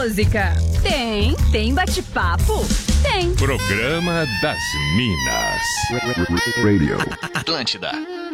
música? Tem. Tem bate-papo? Tem. Programa das Minas. Radio. Atlântida.